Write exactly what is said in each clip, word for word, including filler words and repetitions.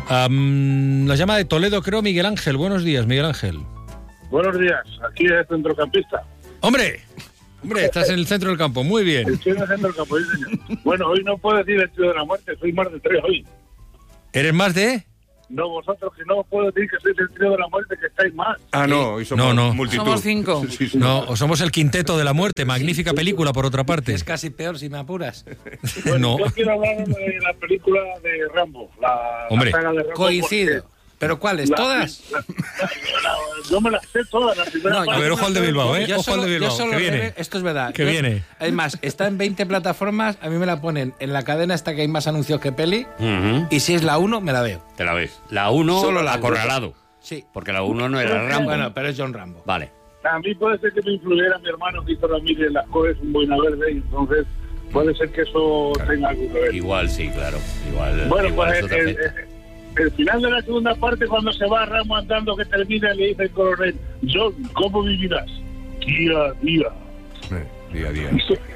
Um, nos llama de Toledo, creo, Miguel Ángel. Buenos días, Miguel Ángel. Buenos días, aquí es centrocampista. ¡Hombre! Hombre, estás en el centro del campo, muy bien. Estoy en el centro del campo, sí, señor. Bueno, hoy no puedo decir el trío de la muerte, soy más de tres hoy. ¿Eres más de...? No, vosotros, que no puedo decir que sois el trío de la muerte, que estáis más. Ah, no, hoy somos no, no. multitud. Somos cinco. Sí, sí, No, o somos el quinteto de la muerte. Magnífica película, por otra parte. Es casi peor si me apuras. Bueno, No. yo quiero hablar de la película de Rambo, la, Hombre. la saga de Rambo. Coincido. porque ¿Pero cuáles? la- ¿Todas? la- la- la- yo me las sé todas, la primera No, yo- A ver, ojo al de Bilbao, ¿eh? Yo Ojo al solo- de yo Bilbao, solo que viene. re- Esto es verdad. Que Yo- viene. Además, está en veinte plataformas. A mí me la ponen en la cadena esta que hay más anuncios que peli. Ujú. Y si es la uno, me la veo. Te la ves. La uno, Solo la acorralado. Sí. Porque la uno no era Rambo. Bueno, pero es John Rambo. Vale. A mí puede ser que me influyera mi hermano Víctor Ramírez Las Coes, un Boina Verde, y entonces puede ser que eso tenga algo que ver. Igual sí, claro. Igual. Bueno, igual pues eso te el, afecta. el- el final de la segunda parte, cuando se va Ramos andando, que termina, le dice el coronel: John, ¿cómo vivirás? Día a día. Eh, día a día.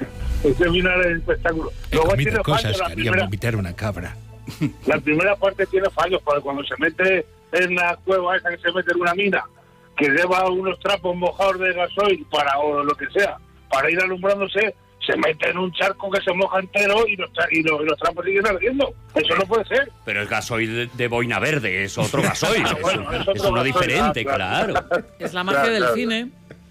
Ese final es espectáculo. He Luego comido tiene cosas fallos, que la harían primera, vomitar una cabra. la primera parte tiene fallos, porque cuando se mete en la cueva esa, que se mete en una mina, que lleva unos trapos mojados de gasoil para o lo que sea, para ir alumbrándose, se mete en un charco que se moja entero y los, tra- y los, y los trapos siguen ardiendo. Eso no puede ser. Pero el gasoil de, de Boina Verde es otro gasoil. Ah, es, bueno, un- es otro es uno gasoil, diferente, ah, claro. claro. Es la magia Claro, del claro. cine.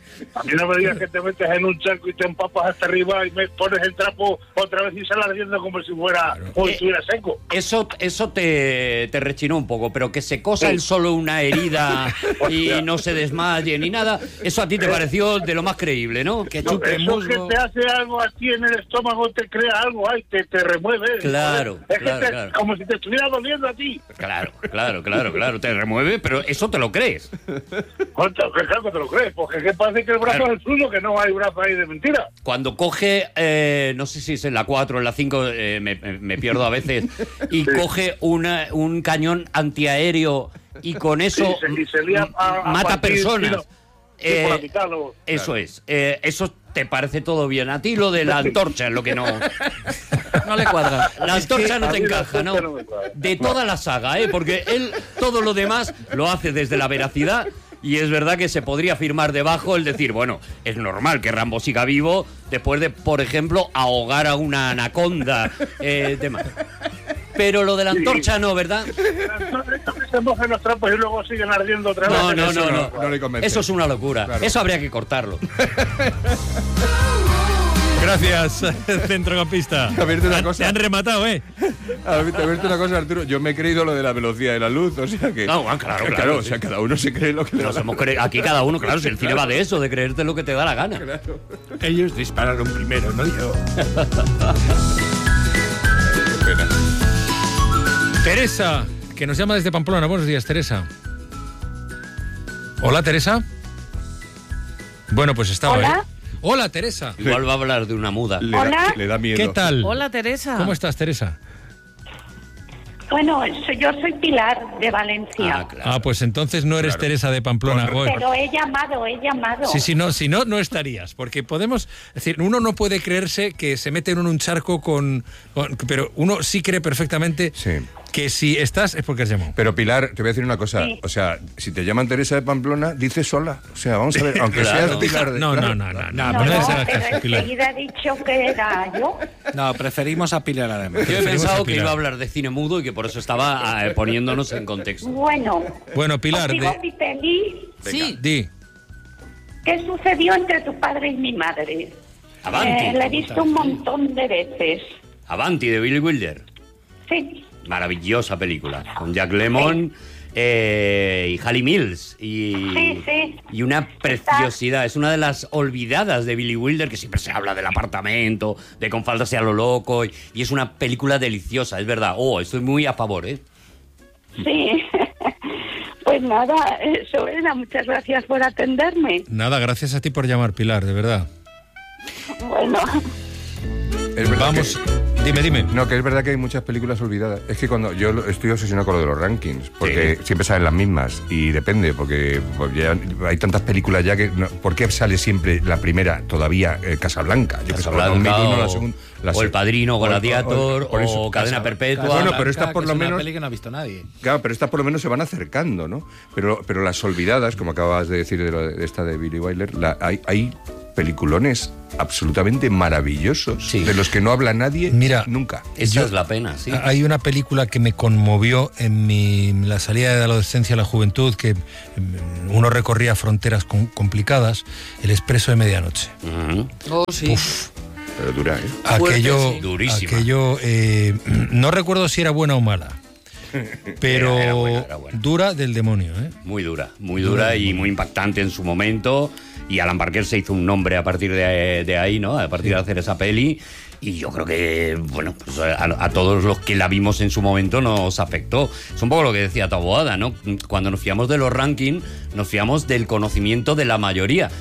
A mí no me digas que te metes en un charco y te empapas hasta arriba y me pones el trapo otra vez y sale ardiendo como si fuera o Eh, estuviera seco. Eso, eso te, te rechinó un poco, pero que se cosa Sí. él solo una herida y Hostia. no se desmaye ni nada, eso a ti te pareció de lo más creíble, ¿no? Que No, chupe eso musgo. que te hace algo aquí en el estómago, te crea algo, ay, te, te remueve. Claro, es claro, que te- claro. como si te estuviera doliendo a ti. Claro, claro, claro, claro, te remueve, pero eso te lo crees. ¿Cuánto? Que claro que te lo crees, porque que parece que el brazo Claro. es el suyo, que no hay brazo ahí de mentira. Cuando coge, eh, no sé si es en la cuatro o en la cinco, eh, me, me- me pierdo a veces, y coge una, un cañón antiaéreo y con eso Sí, se- y se lía m- a- a mata partir, personas. sí, no. Sí, Eh, por la mitad, luego. Eso es. Eh, eso te parece todo bien. A ti lo de la antorcha es lo que no... No le cuadra. La antorcha no a te mí la encaja, ¿no? antorcha no me cuadra. De toda la saga, ¿eh? Porque él todo lo demás lo hace desde la veracidad y es verdad que se podría firmar debajo el decir, bueno, es normal que Rambo siga vivo después de, por ejemplo, ahogar a una anaconda, eh, demás. Pero lo de la antorcha no, ¿verdad? Esto que se mojen los trapos y luego siguen ardiendo otra vez. No, no, Eso no, no, no. no le convence. Eso es una locura. Claro. Eso habría que cortarlo. Gracias, centrocampista. A ver, de una Te cosa. han rematado, ¿eh? A ver, te verte una cosa, Arturo. Yo me he creído lo de la velocidad de la luz, o sea que. No, bueno, claro, que, claro, o sea, sí. cada uno se cree lo que le Nos da. hemos cre- Aquí cada uno, claro, si el cine va de eso, de creerte lo que te da la gana. Ellos dispararon primero, no yo. Qué pena. Teresa, que nos llama desde Pamplona. Buenos días, Teresa. Hola, Teresa. Bueno, pues estaba. Hola. ¿eh? Hola, Teresa. Igual va a hablar de una muda. Le da, Hola. le da miedo. ¿Qué tal? Hola, Teresa. ¿Cómo estás, Teresa? Bueno, soy- yo soy Pilar de Valencia. Ah, claro. Ah, pues entonces no eres Claro. Teresa de Pamplona. Con- Oye, Pero he llamado, he llamado. Sí, sí, no, si no, no estarías. Porque podemos. Es decir, uno no puede creerse que se mete en un charco con. con- pero uno sí cree perfectamente Sí. que si estás es porque has llamado. Pero Pilar, te voy a decir una cosa. Sí. O sea, si te llaman Teresa de Pamplona, dices sola. O sea, vamos a ver, aunque Claro. seas Pilar de. No, no, claro. no, no, no. No, no le no, hagas pero caso, Pilar. enseguida he dicho que era yo. No, preferimos a Pilar además. Yo he Preferimos pensado a que Pilar. iba a hablar de cine mudo y que por eso estaba eh, poniéndonos en contexto. Bueno, Bueno, Pilar, os digo de, mi peli. Sí. di. ¿Qué sucedió entre tu padre y mi madre? Avanti. Eh, la he visto un montón de veces. Avanti, de Billy Wilder. Sí, Maravillosa película. Con Jack Lemmon eh, y Halle Mills. Y, Sí, sí. y una preciosidad. Es una de las olvidadas de Billy Wilder, que siempre se habla del apartamento, de Con faldas y a lo loco. Y, y es una película deliciosa, es verdad. Oh, estoy muy a favor, ¿eh? sí. Pues nada, eso era. Muchas gracias por atenderme. Nada, gracias a ti por llamar, Pilar, de verdad. Bueno, Es verdad Vamos. que- Dime, dime. No, que es verdad que hay muchas películas olvidadas. Es que cuando yo lo- estoy obsesionado con lo de los rankings, porque Sí. siempre salen las mismas y depende, porque pues, ya hay tantas películas ya que... no- ¿Por qué sale siempre la primera todavía eh, Casablanca? Yo pensaba, Casablanca dos mil uno, la o- segunda- la o El se- Padrino, o- o- Gladiator, por eso, o Cadena Casa- Perpetua. Bueno, pero estas Blanca, por que lo es una menos... peli que no ha visto nadie. Claro, pero estas por lo menos se van acercando, ¿no? Pero, pero las olvidadas, como acabas de decir de, lo de esta de Billy Wilder, la- hay, hay peliculones absolutamente maravillosos, Sí. de los que no habla nadie Mira, nunca. Esa Yo- es la pena, sí. Hay una película que me conmovió en mi, la salida de la adolescencia a la juventud, que mm, uno recorría fronteras con- complicadas, El Expreso de Medianoche. Ujú. Oh, sí. Pero dura, ¿eh? Fuerte, Aquello, sí. Durísima. aquello eh, no recuerdo si era buena o mala, pero Era- era buena, era buena. dura del demonio, ¿eh? Muy dura, muy dura y muy impactante en su momento. Y Alan Parker se hizo un nombre a partir de, de ahí, ¿no? A partir de hacer esa peli. Y yo creo que, bueno, pues a, a todos los que la vimos en su momento nos afectó. Es un poco lo que decía Taboada, ¿no? Cuando nos fiamos de los rankings, nos fiamos del conocimiento de la mayoría.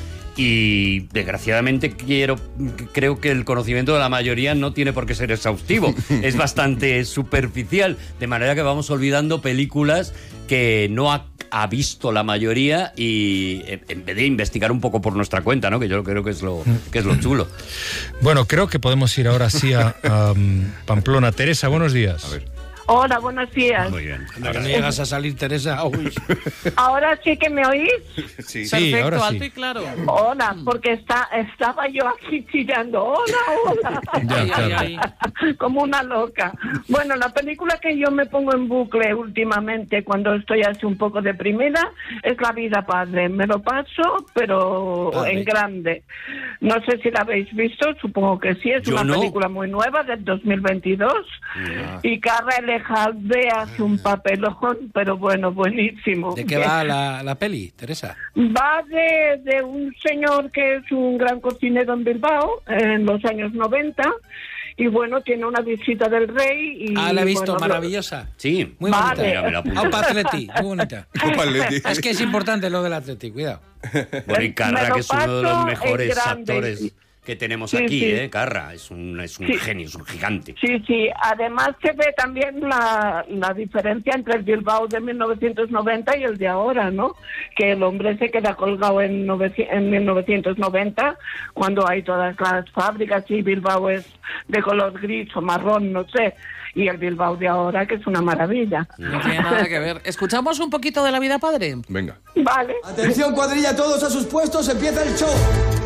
Y desgraciadamente quiero, creo que el conocimiento de la mayoría no tiene por qué ser exhaustivo. Es bastante superficial. De manera que vamos olvidando películas que no ha, ha visto la mayoría y en en vez de investigar un poco por nuestra cuenta, ¿no? Que yo creo que es lo, que es lo chulo. Bueno, creo que podemos ir ahora sí a, a, um, Pamplona. Teresa, buenos días. A ver. Hola, buenos días. Muy bien. Anda, que no llegas a salir, Teresa. Uy. Ahora sí que me oís. Sí. Sí, Perfecto, ahora sí. alto y claro. Hola, porque está, estaba yo aquí chillando. Hola, hola. Ya, Ay, claro. ay, ay. Como una loca. Bueno, la película que yo me pongo en bucle últimamente cuando estoy así un poco deprimida es La vida padre. Me lo paso, pero Padre. en grande. No sé si la habéis visto, supongo que sí. Es Yo una no. película muy nueva del dos mil veintidós. Y Carra Elejalde hace un papelón, pero bueno, buenísimo. ¿De qué va la, la peli, Teresa? Va de, de un señor que es un gran cocinero en Bilbao en los años noventa y bueno, tiene una visita del rey y... Ah, la he visto, bueno, maravillosa. Sí. Muy Vale. bonita. Mira, me la apunto. Aupa Atleti, muy bonita. Copa Atleti. Es que es importante lo del Atleti, cuidado. Bueno, y Me Carra, lo que es uno de los paso mejores en grande. actores que tenemos Sí, aquí, sí. ¿eh? Carra, es un, es un Sí. genio, es un gigante. Sí, sí, además se ve también la, la diferencia entre el Bilbao de mil novecientos noventa y el de ahora, ¿no? Que el hombre se queda colgado en, noveci- en mil novecientos noventa, cuando hay todas las fábricas y Bilbao es de color gris o marrón, no sé, y el Bilbao de ahora, que es una maravilla. No tiene nada que ver. ¿Escuchamos un poquito de La vida padre? Venga. Vale. Atención cuadrilla, todos a sus puestos, empieza el show.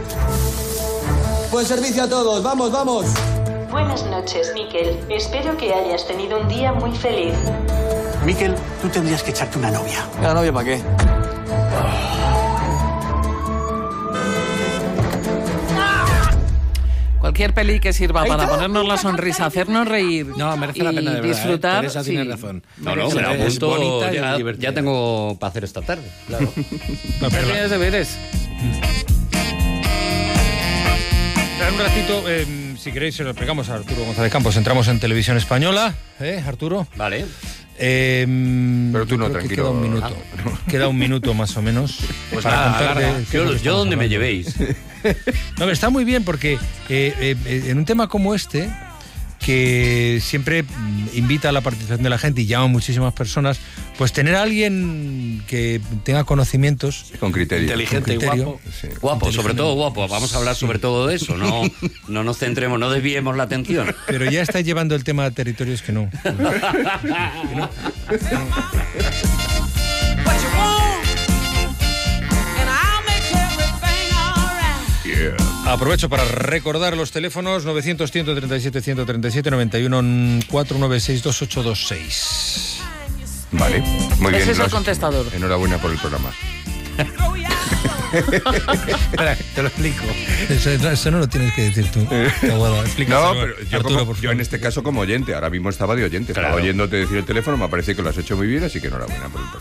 Buen servicio a todos, vamos, vamos. Buenas noches, Miquel. Espero que hayas tenido un día muy feliz. Miquel, tú tendrías que echarte una novia. ¿La novia para qué? Cualquier peli que sirva para ponernos la sonrisa, hacernos reír No, merece la y pena, de verdad. ¿eh? disfrutar. Teresa sí. tiene razón. No, no, Es me la apunto. bonita y Ya, divertida. ya tengo para hacer esta tarde. Claro. No, Ya pero tienes deberes. en un ratito, eh, si queréis, se lo explicamos a Arturo González Campos. Entramos en Televisión Española, ¿eh, Arturo? Vale. Eh, Pero tú yo no, creo que tranquilo. Queda un minuto. Queda un minuto más o menos. Pues para nada, contar de alarga. qué es Yo, lo que yo estamos donde me hablando. llevéis. No, pero está muy bien porque eh, eh, eh, en un tema como este, que siempre mm, invita a la participación de la gente y llama a muchísimas personas, pues tener a alguien que tenga conocimientos, Con criterio. Inteligente y Con criterio. guapo. Sí. Guapo, sobre todo guapo. Vamos a hablar sobre todo de eso. No, no nos centremos, no desviemos la atención. pero ya está llevando el tema a territorios que no. Aprovecho para recordar los teléfonos novecientos, ciento treinta y siete, ciento treinta y siete, noventa y uno, cuatro nueve seis, dos ocho dos seis. Vale, muy bien. Ese es el Nos- contestador. Enhorabuena por el programa. Espera, te lo explico. Eso, eso no lo tienes que decir tú. Taboada. Explícaselo, No, pero yo, Arturo, como- por yo favor. en este caso como oyente, ahora mismo estaba de oyente, estaba Claro. oyéndote decir el teléfono, me parece que lo has hecho muy bien, así que enhorabuena por el programa.